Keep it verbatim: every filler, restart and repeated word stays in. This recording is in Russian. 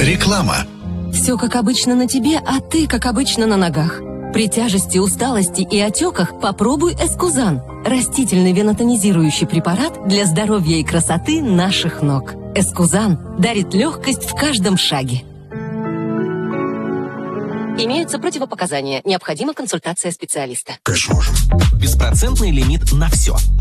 Реклама. Все как обычно на тебе, а ты как обычно на ногах. При тяжести, усталости и отеках попробуй Эскузан. Растительный венотонизирующий препарат для здоровья и красоты наших ног. Эскузан дарит легкость в каждом шаге. Имеются противопоказания. Необходима консультация специалиста. Конечно, можем. Беспроцентный лимит на все.